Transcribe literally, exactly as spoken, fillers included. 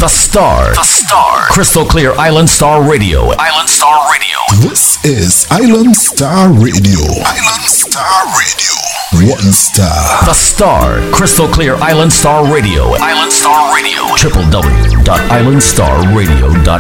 The Star. The Star. Crystal Clear Island Star Radio. Island Star Radio. This is Island Star Radio. Island Star Radio. One star. The Star. Crystal Clear Island Star Radio. Island Star Radio. w w w dot island star radio dot